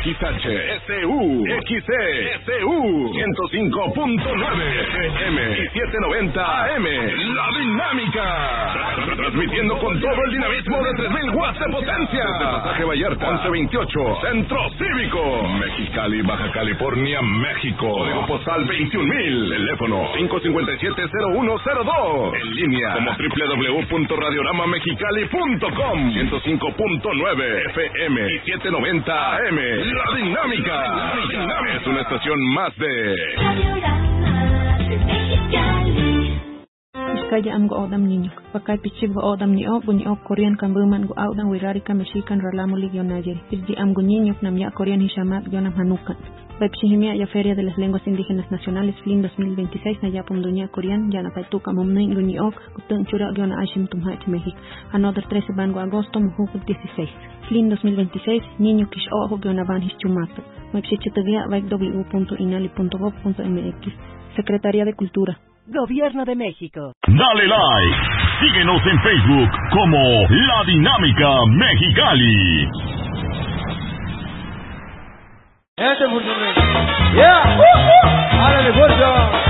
XHSU, XCSU, 105.9 FM y 790 AM. La Dinámica. Transmitiendo con todo el dinamismo de 3000 watts de potencia. Desde Pasaje Vallarta, 1128, Centro Cívico, Mexicali, Baja California, México. Código postal 21000. Teléfono 557-0102. En línea como www.radioramamexicali.com. 105.9 FM y 790 AM. La Dinámica. Es una estación más de Iskaya am go odam niño. Pakai pichib go odam ni bunyi Korean kan buman go audan wirari kan mexican ralamu ligionayeri. Pisdi am go niño nam ya Korean hishamat yonam hanukan. Pepsihimia ya Feria de las Lenguas Indígenas Nacionales FLIN 2026 na yapum dunia Korean ya na paituka momnin guni kutun chura yona ashim tumhach México. Another 13 bango agosto muhukut 16. FLIN 2026 niño kish ojo yona van hischumato. Mepsichitavia www.inali.gov.mx. Secretaría de Cultura. Gobierno de México. Dale like. Síguenos en Facebook como La Dinámica Mexicali. Yeah. ¡Árale, fuerza!